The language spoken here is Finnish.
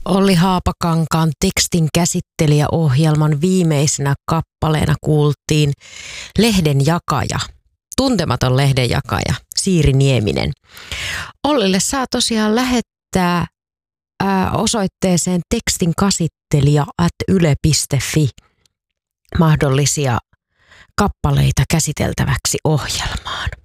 Olli Haapakankaan tekstin käsittelijäohjelman viimeisenä kappaleena kuultiin lehdenjakaja, tuntematon lehdenjakaja, Siiri Nieminen. Ollille saa tosiaan lähettää osoitteeseen tekstinkasittelija@yle.fi mahdollisia kappaleita käsiteltäväksi ohjelmaan.